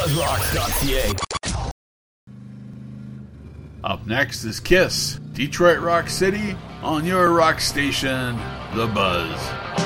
buzzrocks.ca. Up next is Kiss, Detroit Rock City, on your rock station, The Buzz.